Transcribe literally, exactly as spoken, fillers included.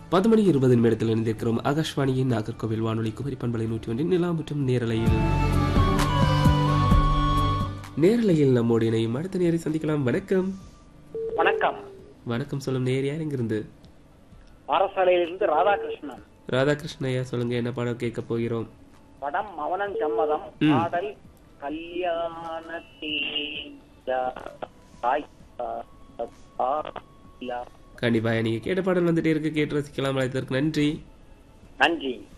பத்து மணி இருபது நிமிடத்தில் இணைந்திருக்கிறோம். ஆகாஷ்வாணியின் நாகர்கோவில் வானொலி குமரி பண்பலை நூற்றி ஒன்றின் நிலா மற்றும் நேரலையில் நேரலையில் நம்மோடு இணையும் அடுத்த நேரை சந்திக்கலாம். வணக்கம். வணக்கம். வணக்கம் சொல்லும் நேர் யார் எங்கிருந்து? பாரசாலையிலிருந்து ராதாகிருஷ்ணன். ராதாகிருஷ்ணன் ஐயா சொல்லுங்க, என்ன பாடம் கேட்க போகிறோம்? படம் மவனம் சம்மதம். பாடல் கல்யாணத்தே கண்டிப்பா நீங்க கேட்ட பாடல் வந்துட்டே இருக்கு, கேட்டு ரசிக்கலாம். அழைத்ததற்கு நன்றி. நன்றி.